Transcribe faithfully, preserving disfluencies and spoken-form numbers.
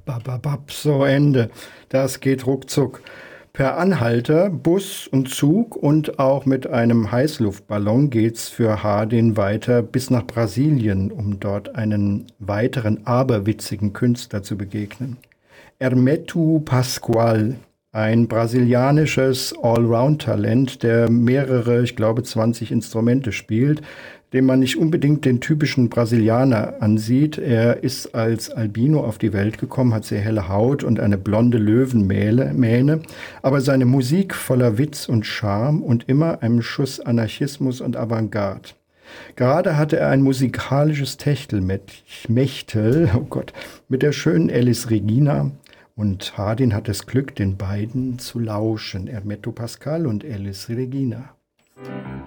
Bababab, so Ende. Das geht ruckzuck. Per Anhalter, Bus und Zug und auch mit einem Heißluftballon geht's für Hardin weiter bis nach Brasilien, um dort einen weiteren aberwitzigen Künstler zu begegnen. Hermeto Pascoal, ein brasilianisches Allround-Talent, der mehrere, ich glaube zwanzig Instrumente spielt, dem man nicht unbedingt den typischen Brasilianer ansieht. Er ist als Albino auf die Welt gekommen, hat sehr helle Haut und eine blonde Löwenmähne, aber seine Musik voller Witz und Charme und immer einem Schuss Anarchismus und Avantgarde. Gerade hatte er ein musikalisches Techtelmechtel, oh Gott, mit der schönen Elis Regina, und Hardin hat das Glück, den beiden zu lauschen, Hermeto Pascoal und Elis Regina.